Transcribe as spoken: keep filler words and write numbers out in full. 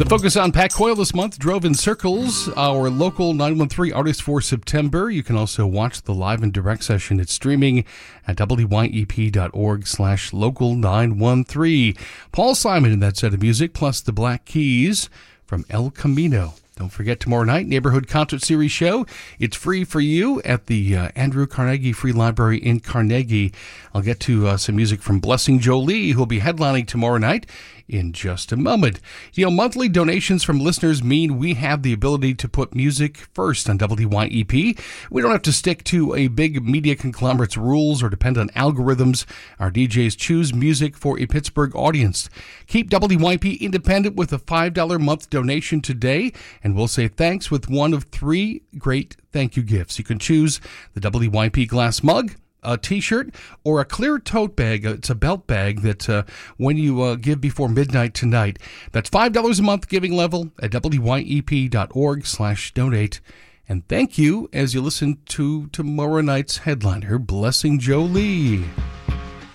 The focus on Pat Coyle this month drove in circles, our local nine one three artist for September. You can also watch the live and direct session. It's streaming at W Y E P dot org slash local nine one three. Paul Simon in that set of music, plus the Black Keys from El Camino. Don't forget, tomorrow night, Neighborhood Concert Series show. It's free for you at the uh, Andrew Carnegie Free Library in Carnegie. I'll get to uh, some music from Blessing Jolie, who will be headlining tomorrow night in just a moment. You know, monthly donations from listeners mean we have the ability to put music first on W Y E P. We don't have to stick to a big media conglomerate's rules or depend on algorithms. Our D Js choose music for a Pittsburgh audience. Keep W Y E P independent with a five dollars a month donation today, and we'll say thanks with one of three great thank you gifts. You can choose the W Y E P glass mug, a t-shirt, or a clear tote bag. It's a belt bag that uh, when you uh, give before midnight tonight. That's five dollars a month giving level at W Y E P dot org slash donate. And thank you as you listen to tomorrow night's headliner, Blessing Jolie.